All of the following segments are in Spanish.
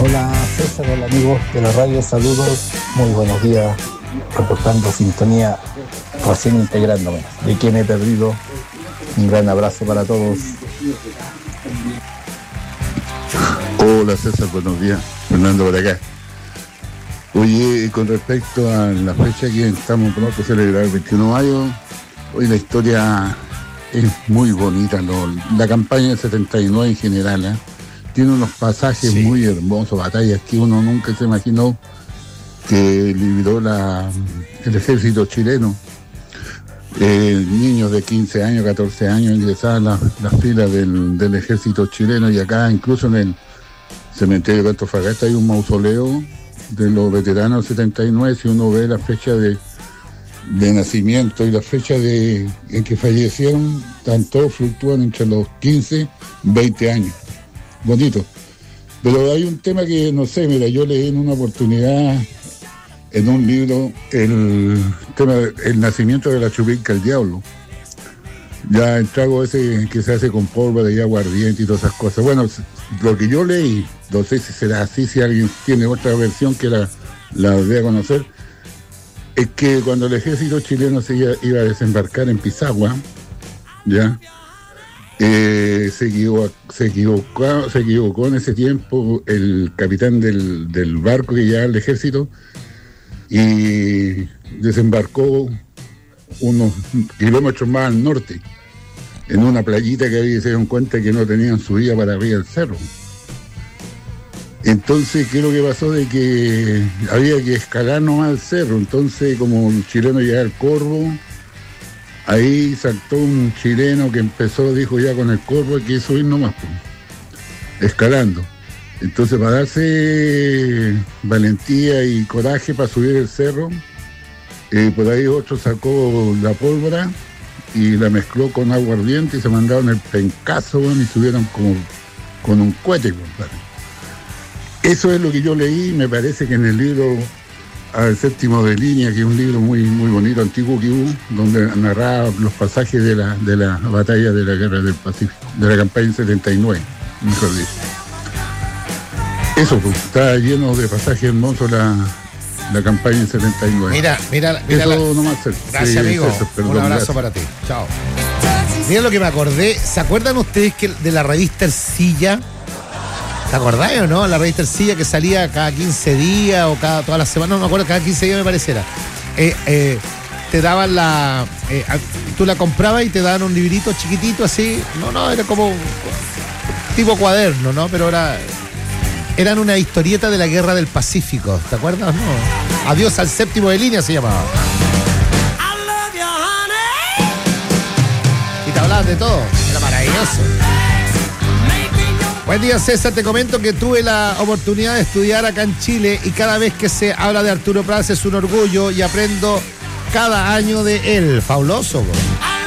Hola César, hola amigos de la radio, saludos, muy buenos días, reportando sintonía, recién integrándome, de que me he perdido, un gran abrazo para todos. Hola César, buenos días, Fernando por acá. Oye, con respecto a la fecha que estamos pronto a celebrar el 21 de mayo, hoy la historia es muy bonita, la campaña del 79 en general, tiene unos pasajes muy hermosos, batallas que uno nunca se imaginó que libró el ejército chileno. Niños de 15 años, 14 años ingresaban a las filas del ejército chileno, y acá incluso en el cementerio de Antofagasta hay un mausoleo de los veteranos del 79. Si uno ve la fecha de nacimiento y la fecha en que fallecieron, tanto fluctúan entre los 15 y 20 años. Bonito. Pero hay un tema que, no sé, mira, yo leí en una oportunidad en un libro el tema del nacimiento de la chupinca, el diablo. Ya el trago ese que se hace con pólvora y aguardiente y todas esas cosas. Bueno, lo que yo leí, no sé si será así, si alguien tiene otra versión que la dé a conocer, es que cuando el ejército chileno se iba a desembarcar en Pisagua, ya, se equivocó en ese tiempo el capitán del barco que llevaba el ejército, y desembarcó unos kilómetros más al norte, en una playita que había, se dieron cuenta que no tenían subida para arriba del cerro. Entonces, ¿qué es lo que pasó? De que había que escalar nomás el cerro. Entonces, como el chileno llegaba al Corvo, ahí saltó un chileno que dijo ya con el Corvo hay que subir nomás, pues, escalando. Entonces, para darse valentía y coraje para subir el cerro, por ahí otro sacó la pólvora y la mezcló con aguardiente y se mandaron el pencazo, bueno, y subieron como con un cohete, compadre. Eso es lo que yo leí. Me parece que en el libro Al Séptimo de Línea, que es un libro muy, muy bonito, antiguo que hubo, donde narraba los pasajes de la batalla de la Guerra del Pacífico, de la campaña en 79, mejor dicho. Eso, pues, está lleno de pasajes hermosos la campaña en 79. Mira. Eso nomás. Gracias, amigo. Un abrazo para ti. Chao. Mira lo que me acordé. ¿Se acuerdan ustedes de la revista Ercilla? ¿Te acordáis o no? La revista Ercilla, que salía cada 15 días o todas las semanas, no me acuerdo, cada 15 días me pareciera. Te daban tú la comprabas y te daban un librito chiquitito así. No, era como tipo cuaderno, ¿no? Pero eran una historieta de la Guerra del Pacífico. ¿Te acuerdas? No. Adiós al Séptimo de Línea se llamaba. Y te hablaban de todo. Era maravilloso. Buen día, César. Te comento que tuve la oportunidad de estudiar acá en Chile y cada vez que se habla de Arturo Prat es un orgullo y aprendo cada año de él. Fabuloso, bro.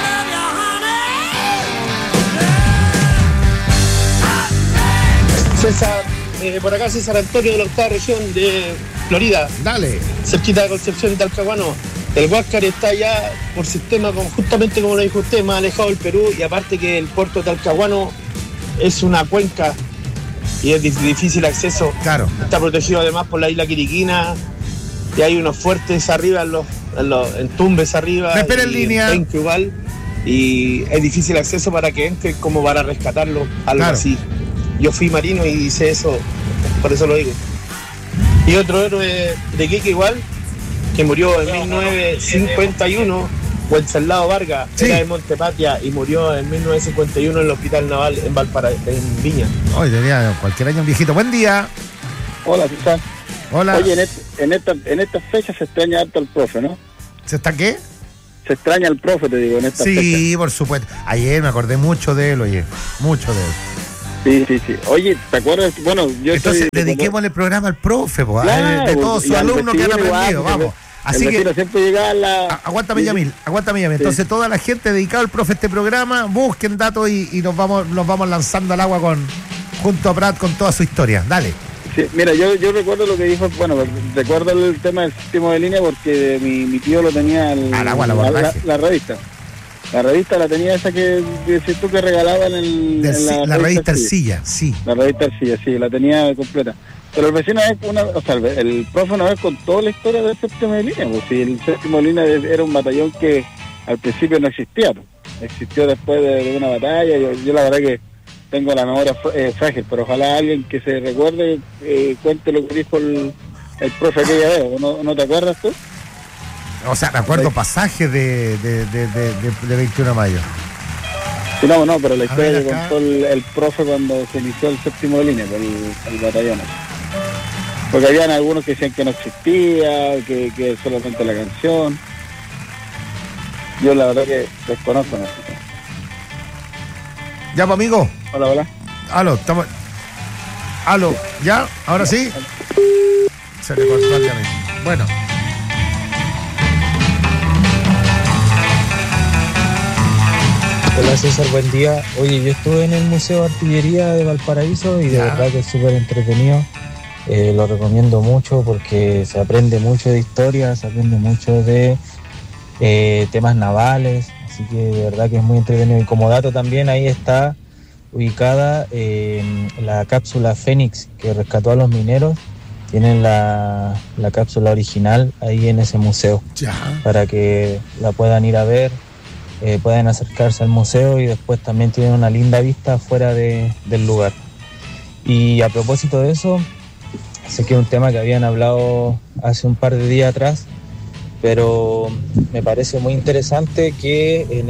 César, por acá César Antonio de la octava región de Florida. Dale. Cerquita de Concepción y Talcahuano. El Huáscar está allá por sistema, justamente como lo dijo usted, más alejado del Perú, y aparte que el puerto de Talcahuano es una cuenca y es difícil acceso. Claro. Está protegido además por la isla Quiriquina, y hay unos fuertes arriba, en Tumbes arriba. Me espera en línea. Igual, y es difícil acceso para que entre, como para rescatarlo, algo así. Yo fui marino y sé eso, por eso lo digo. Y otro héroe de Quique igual, que murió en 1951, Wenceslao Vargas, era de Montepatria y murió en 1951 en el Hospital Naval en Viña. Hoy tenía cualquier año un viejito. Buen día. Hola, César. Hola. Oye, en estas fechas se extraña harto al profe, ¿no? ¿Se está qué? Se extraña al profe, te digo, en estas fechas. Sí, por supuesto. Ayer me acordé mucho de él, oye. Mucho de él. Sí. Oye, ¿te acuerdas? Bueno, entonces dediquémosle el programa al profe, claro, de todos sus alumnos que han aprendido, igual, vamos. Así que siempre llegaba aguántame, Yamil. Entonces toda la gente dedicada al profe a este programa, busquen datos y nos vamos lanzando al agua junto a Prat con toda su historia. Dale. Sí, mira, yo recuerdo lo que dijo, recuerdo el tema del Séptimo de Línea porque mi tío lo tenía la revista. La revista la tenía esa que decís tú que regalaban en la revista Ercilla, sí. La revista Ercilla, sí, la tenía completa. Pero el vecino el profe una vez contó la historia del séptimo de línea, pues si el séptimo de línea era un batallón que al principio no existía, pues. Existió después de una batalla. Yo la verdad que tengo la memoria frágil, pero ojalá alguien que se recuerde cuente lo que dijo el profe aquella vez. ¿No te acuerdas tú? O sea, me acuerdo pasajes de 21 de mayo. Sí, no, pero la historia que contó el profe cuando se inició el séptimo de línea, el batallón. Porque habían algunos que decían que no existía, que solamente la canción. Yo la verdad que desconozco. Ya, pues, amigo. Hola. Aló, estamos... Aló, ¿ya? ¿Ahora sí? Se le cortó el llamado. Bueno. Hola César, buen día. Oye, yo estuve en el Museo de Artillería de Valparaíso y de verdad que es súper entretenido. Lo recomiendo mucho porque se aprende mucho de historia, se aprende mucho de temas navales, así que de verdad que es muy entretenido. Y como dato también ahí está ubicada la cápsula Fénix que rescató a los mineros. Tienen la cápsula original ahí en ese museo para que la puedan ir a ver. Pueden acercarse al museo y después también tienen una linda vista fuera del lugar. Y a propósito de eso, sé que es un tema que habían hablado hace un par de días atrás, pero me parece muy interesante que en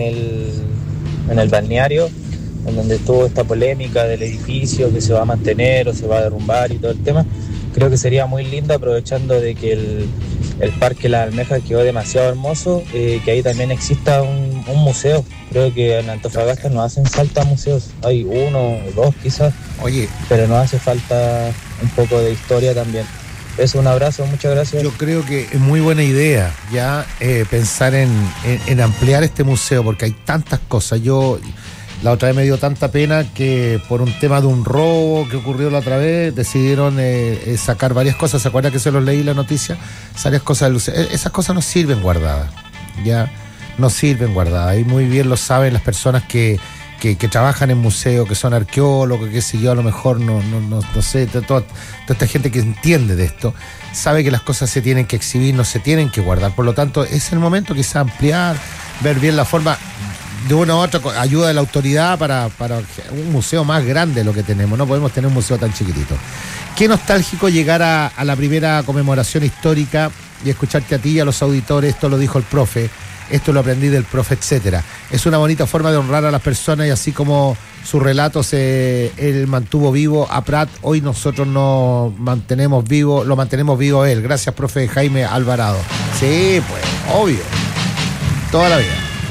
el balneario, en donde estuvo esta polémica del edificio que se va a mantener o se va a derrumbar y todo el tema, creo que sería muy lindo, aprovechando de que el Parque Las Almejas quedó demasiado hermoso, que ahí también exista un museo. Creo que en Antofagasta nos hacen falta museos, hay 1 o 2 quizás. Oye, pero nos hace falta un poco de historia también. Eso, un abrazo, muchas gracias. Yo creo que es muy buena idea ya pensar en ampliar este museo, porque hay tantas cosas. La otra vez me dio tanta pena que por un tema de un robo que ocurrió la otra vez, decidieron sacar varias cosas. ¿Se acuerdan que se los leí la noticia? Varias cosas del museo. Esas cosas no sirven guardadas, ya no sirven guardadas. Y muy bien lo saben las personas que trabajan en museos, que son arqueólogos, qué sé yo, a lo mejor no sé, toda esta gente que entiende de esto, sabe que las cosas se tienen que exhibir, no se tienen que guardar. Por lo tanto, es el momento quizá ampliar, ver bien la forma, de una u otra, ayuda de la autoridad para un museo más grande de lo que tenemos. No podemos tener un museo tan chiquitito. Qué nostálgico llegar a la primera conmemoración histórica y escucharte a ti y a los auditores. Esto lo dijo el profe, esto lo aprendí del profe, etcétera. Es una bonita forma de honrar a las personas, y así como su relato él mantuvo vivo a Prat, hoy nosotros lo mantenemos vivo a él. Gracias, profe Jaime Alvarado. Sí, pues, obvio. Toda la vida.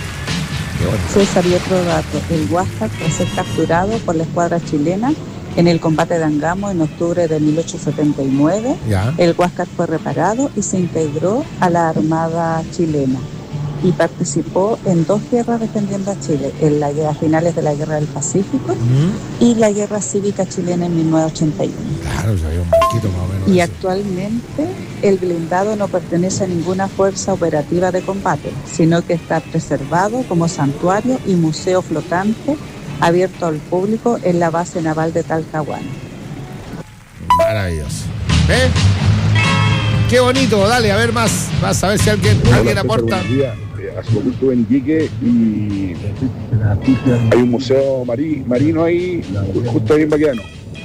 César, y otro dato, el Huáscar tras ser capturado por la escuadra chilena en el combate de Angamo en octubre de 1879, el Huáscar fue reparado y se integró a la Armada chilena y participó en 2 guerras defendiendo a Chile, en las finales de la Guerra del Pacífico y la Guerra Cívica Chilena en 1981. Claro, ya había un poquito más o menos. Y actualmente el blindado no pertenece a ninguna fuerza operativa de combate, sino que está preservado como santuario y museo flotante abierto al público en la base naval de Talcahuano. Maravilloso. ¿Ves? Qué bonito, dale, a ver más. Vas a ver si alguien aporta. Hace poco estuve en Iquique y hay un museo marino ahí, justo ahí en Baqueano.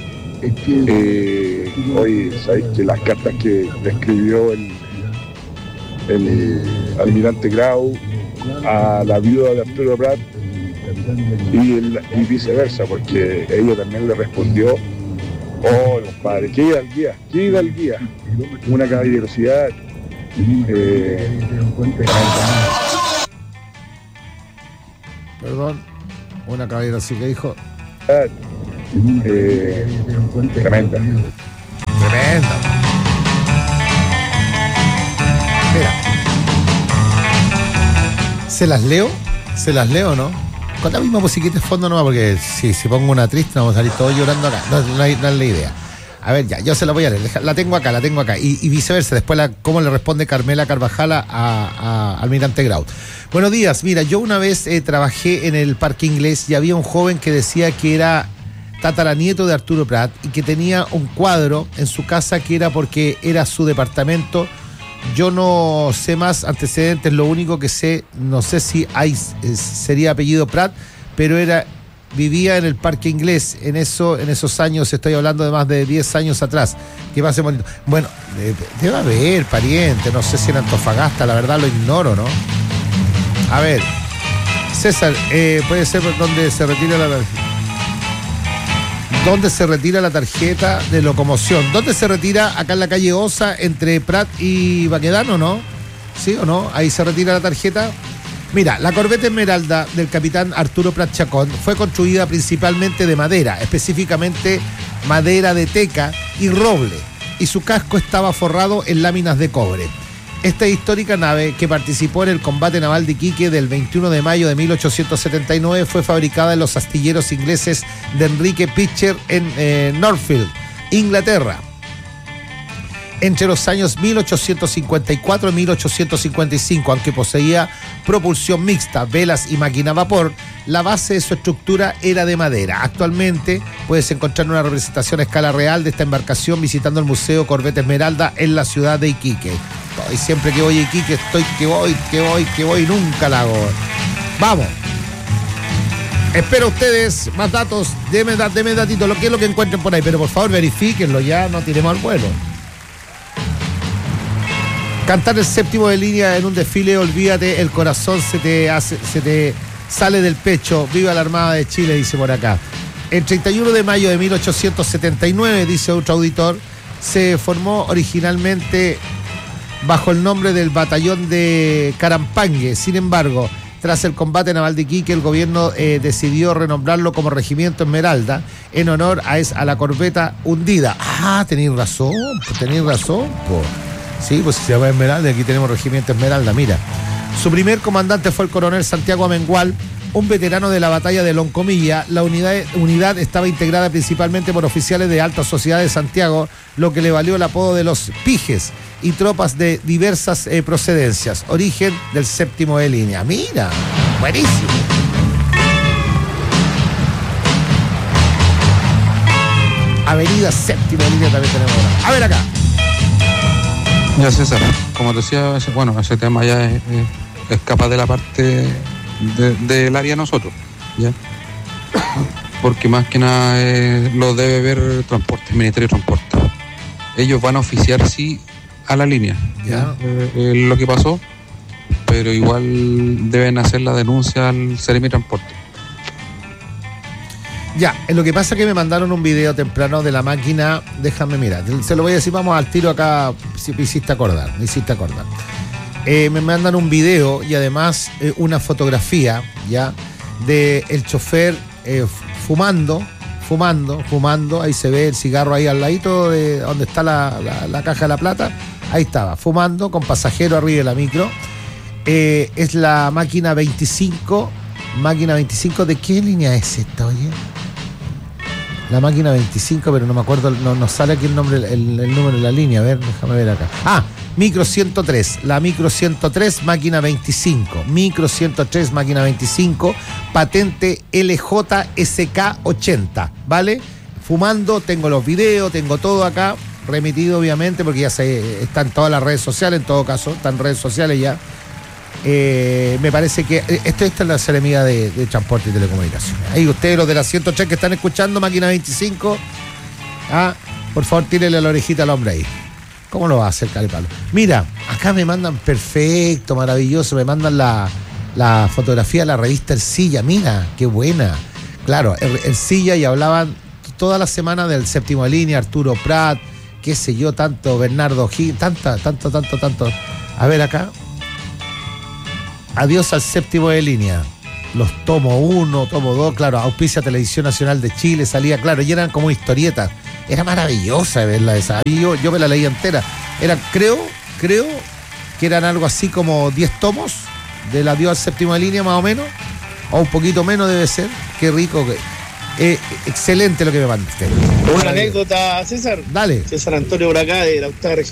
Hoy sabéis que las cartas que le escribió el almirante Grau a la viuda de Arturo Prat y viceversa, porque ella también le respondió: oh, compadre, qué hidalguía, una caballerosidad. Perdón, una caballerosidad que dijo. Tremenda. Mira, ¿se las leo, ¿no? Con la misma musiquita de fondo nomás, porque si pongo una triste vamos a salir todos llorando acá. No es la idea. A ver, ya, yo se la voy a leer. La tengo acá. Y viceversa. Después, cómo le responde Carmela Carvajal a Almirante Grau. Buenos días. Mira, yo una vez trabajé en el Parque Inglés y había un joven que decía que era tataranieto de Arturo Prat y que tenía un cuadro en su casa que era porque era su departamento. Yo no sé más antecedentes, lo único que sé, no sé si sería apellido Prat, pero vivía en el Parque Inglés, en esos años, estoy hablando de más de 10 años atrás. Que pase bonito. Bueno, debe haber pariente, no sé si en Antofagasta, la verdad lo ignoro, ¿no? A ver, César, puede ser donde se retira la tarjeta de locomoción. ¿Dónde se retira? Acá en la calle Osa, entre Prat y Baquedano, ¿no? ¿Sí o no? Ahí se retira la tarjeta. Mira, la corbeta Esmeralda del capitán Arturo Prat Chacón fue construida principalmente de madera, específicamente madera de teca y roble, y su casco estaba forrado en láminas de cobre. Esta histórica nave, que participó en el combate naval de Iquique del 21 de mayo de 1879, fue fabricada en los astilleros ingleses de Enrique Pitcher en Northfield, Inglaterra. Entre los años 1854 y 1855, aunque poseía propulsión mixta, velas y máquina a vapor, la base de su estructura era de madera. Actualmente puedes encontrar una representación a escala real de esta embarcación visitando el Museo Corbeta Esmeralda en la ciudad de Iquique. Y siempre que voy a Iquique estoy que voy, nunca la hago. Vamos. Espero ustedes más datos, deme datito, lo que es lo que encuentren por ahí, pero por favor verifíquenlo ya, no tiremos al vuelo. Cantar el séptimo de línea en un desfile, olvídate, el corazón se te sale del pecho. Viva la Armada de Chile, dice por acá. El 31 de mayo de 1879, dice otro auditor, se formó originalmente bajo el nombre del Batallón de Carampangue. Sin embargo, tras el combate naval de Iquique, el gobierno decidió renombrarlo como Regimiento Esmeralda en honor a la corbeta hundida. Ah, tenéis razón. Sí, pues si se llama Esmeralda, aquí tenemos Regimiento Esmeralda, mira. Su primer comandante fue el coronel Santiago Amengual, un veterano de la batalla de Loncomilla. La unidad estaba integrada principalmente por oficiales de alta sociedad de Santiago, lo que le valió el apodo de los Pijes, y tropas de diversas procedencias. Origen del séptimo de línea. Mira, buenísimo. Avenida séptima de línea también tenemos ahora. A ver acá. Ya, César, como te decía, bueno, ese tema ya escapa de la parte del área de nosotros, ¿ya? Porque más que nada lo debe ver Transporte, el Ministerio de Transporte. Ellos van a oficiar, sí, a la línea, ¿ya? Lo que pasó, pero igual deben hacer la denuncia al Seremi Transporte. Ya, lo que pasa es que me mandaron un video temprano de la máquina, déjame mirar, se lo voy a decir, vamos al tiro acá, si me hiciste acordar. Me mandan un video y además una fotografía, ya, de el chofer fumando, ahí se ve el cigarro ahí al ladito de donde está la caja de la plata, ahí estaba, fumando con pasajero arriba de la micro. Es la máquina 25, ¿de qué línea es esta, oye? La máquina 25, pero no me acuerdo, no sale aquí el nombre, el número de la línea. A ver, déjame ver acá. Ah, micro 103, la micro 103, máquina 25. Micro 103, máquina 25, patente LJSK 80, ¿vale? Fumando, tengo los videos, tengo todo acá, remitido obviamente, porque ya está en todas las redes sociales, en todo caso, están en redes sociales ya. Me parece que esta es la Seremía de Transporte y Telecomunicaciones. Ahí ustedes, los de la 103 que están escuchando, máquina 25, por favor tírenle la orejita al hombre ahí. ¿Cómo lo va a hacer, Calepalo? Mira, acá me mandan, perfecto, maravilloso, me mandan la fotografía de la revista Ercilla. Mira, qué buena. Claro, Ercilla, y hablaban toda la semana del séptimo de línea, Arturo Prat, qué sé yo, tanto Bernardo Gil, tanto. A ver acá. Adiós al séptimo de línea. Los tomo 1, tomo 2, claro, auspicia Televisión Nacional de Chile, salía, claro, y eran como historietas. Era maravillosa verla esa. Yo me la leí entera. Creo que eran algo así como 10 tomos del Adiós al séptimo de línea, más o menos. O un poquito menos debe ser. Qué rico. Excelente lo que me mandaste. Una anécdota, César. Dale. César Antonio por acá, de la octava región.